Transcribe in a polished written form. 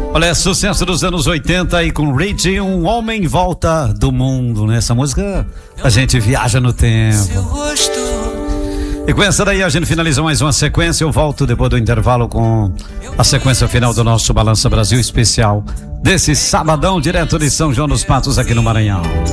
Olha, sucesso dos anos 80 e com Rich, Um Homem em Volta do Mundo, né? Essa música a gente viaja no tempo. E com essa daí a gente finaliza mais uma sequência. Eu volto depois do intervalo com a sequência final do nosso Balança Brasil especial desse sabadão direto de São João dos Patos aqui no Maranhão.